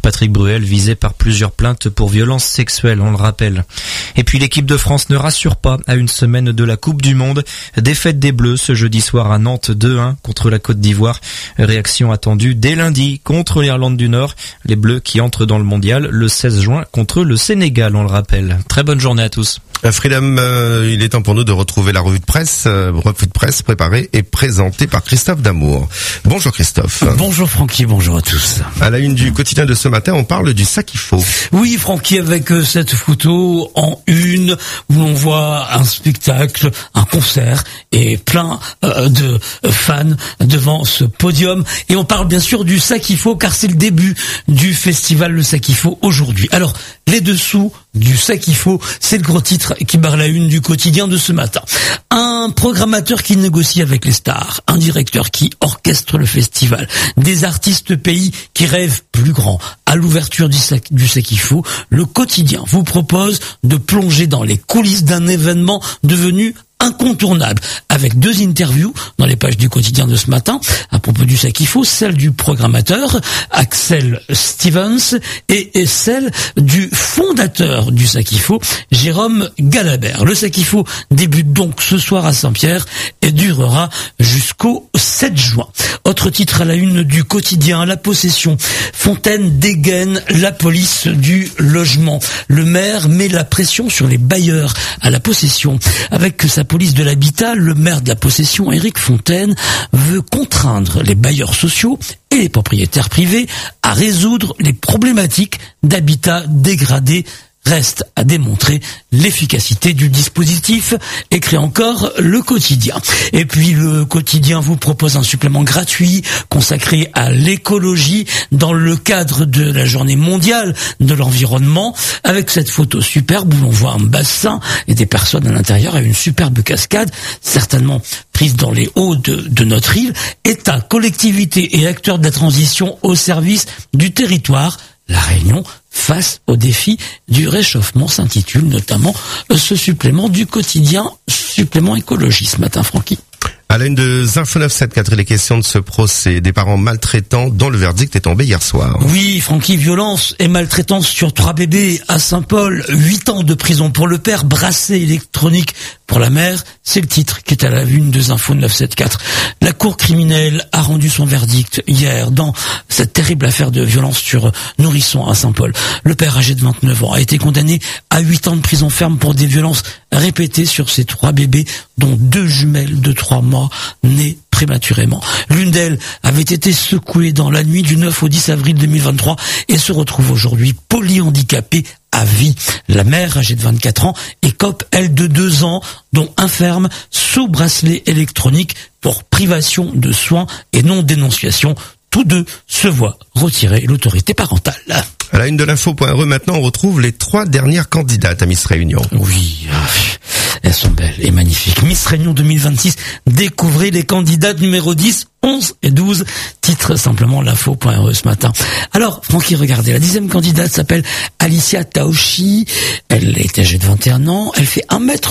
Patrick Bruel visé par plusieurs plaintes pour violences sexuelles, on le rappelle. Et puis l'équipe de France ne rassure pas à une semaine de la Coupe du Monde. Défaite des Bleus ce jeudi soir à Nantes 2-1 contre la Côte d'Ivoire. Réaction attendue dès lundi contre l'Irlande du Nord. Les Bleus qui entrent dans le mondial le 16 juin contre le Sénégal, on le rappelle. Très bonne journée à tous. Freedom, il est temps pour nous de retrouver la revue de presse préparée et présentée par Christophe Damour. Bonjour Christophe. Bonjour Francky, bonjour à tous. À la une du quotidien de ce matin, on parle du Sakifo. Oui Francky, avec cette photo en une où on voit un spectacle, un concert et plein de fans devant ce podium. Et on parle bien sûr du Sakifo car c'est le début du festival Le Sakifo aujourd'hui. Alors, les dessous du Sakifo, c'est le gros titre qui barre la une du quotidien de ce matin. Un programmateur qui négocie avec les stars, un directeur qui orchestre le festival, des artistes pays qui rêvent plus grand. À l'ouverture du Sakifo, le quotidien vous propose de plonger dans les coulisses d'un événement devenu incontournable, avec 2 interviews dans les pages du quotidien de ce matin à propos du Sakifo, celle du programmateur Axel Stevens et celle du fondateur du Sakifo, Jérôme Galabert. Le Sakifo débute donc ce soir à Saint-Pierre et durera jusqu'au 7 juin. Autre titre à la une du quotidien, la possession. Fontaine dégaine la police du logement. Le maire met la pression sur les bailleurs à la possession. Avec sa police de l'habitat, le maire de la possession, Éric Fontaine, veut contraindre les bailleurs sociaux et les propriétaires privés à résoudre les problématiques d'habitat dégradé. Reste à démontrer l'efficacité du dispositif, écrit encore le quotidien. Et puis le quotidien vous propose un supplément gratuit consacré à l'écologie dans le cadre de la journée mondiale de l'environnement, avec cette photo superbe où l'on voit un bassin et des personnes à l'intérieur et une superbe cascade, certainement prise dans les hauts de notre île. État, collectivités et acteurs de la transition au service du territoire. La Réunion face au défi du réchauffement s'intitule notamment ce supplément du quotidien, supplément écologie ce matin, Francky. À la une de Info 974, il est question de ce procès des parents maltraitants dont le verdict est tombé hier soir. Oui, Francky, violence et maltraitance sur 3 bébés à Saint-Paul, 8 ans de prison pour le père, bracelet électronique pour la mère, c'est le titre qui est à la une de Info 974. La cour criminelle a rendu son verdict hier dans cette terrible affaire de violence sur nourrisson à Saint-Paul. Le père âgé de 29 ans a été condamné à 8 ans de prison ferme pour des violences répétées sur ses 3 bébés, dont 2 jumelles de 3 mois nées prématurément. L'une d'elles avait été secouée dans la nuit du 9 au 10 avril 2023 et se retrouve aujourd'hui polyhandicapée à vie. La mère, âgée de 24 ans, écope, elle, de 2 ans, dont infirme, sous bracelet électronique pour privation de soins et non-dénonciation. Tous 2 se voient retirer l'autorité parentale. À la une de l'info.re, maintenant, on retrouve les 3 dernières candidates à Miss Réunion. Oui, elles sont belles et magnifiques. Miss Réunion 2026, découvrez les candidates numéro 10, 11 et 12. Titre simplement l'info.re ce matin. Alors, Francky, regardez, la 10e candidate s'appelle Alicia Taoshi. Elle est âgée de 21 ans. Elle fait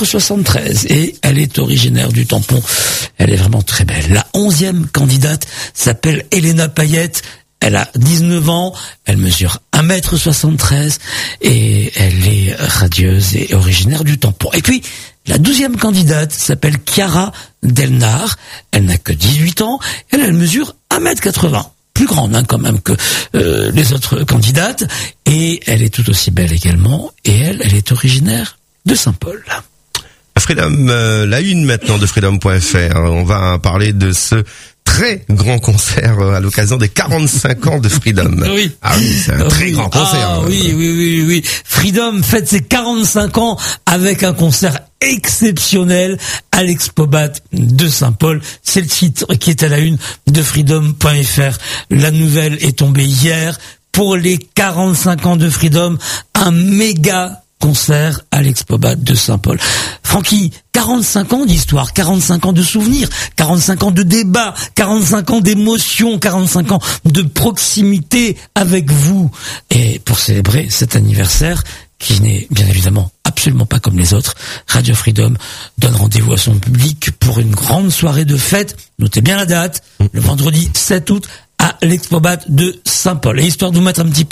1m73 et elle est originaire du Tampon. Elle est vraiment très belle. La 11e candidate s'appelle Elena Payette. Elle a 19 ans, elle mesure 1m73 et elle est radieuse et originaire du Tampon. Et puis, la 12e candidate s'appelle Chiara Delnar. Elle n'a que 18 ans, elle mesure 1m80. Plus grande quand même que les autres candidates. Et elle est tout aussi belle également. Et elle est originaire de Saint-Paul. Freedom, la une maintenant de Freedom.fr. On va parler de ce très grand concert à l'occasion des 45 ans de Freedom. Oui. Ah oui, c'est un très grand concert. Ah oui. Freedom fête ses 45 ans avec un concert exceptionnel à l'Expobat de Saint-Paul. C'est le titre qui est à la une de Freedom.fr. La nouvelle est tombée hier. Pour les 45 ans de Freedom, un méga concert à l'Expobat de Saint-Paul. Francky, 45 ans d'histoire, 45 ans de souvenirs, 45 ans de débats, 45 ans d'émotions, 45 ans de proximité avec vous. Et pour célébrer cet anniversaire, qui n'est bien évidemment absolument pas comme les autres, Radio Freedom donne rendez-vous à son public pour une grande soirée de fête. Notez bien la date, le vendredi 7 août à l'Expobat de Saint-Paul. Et histoire de vous mettre un petit peu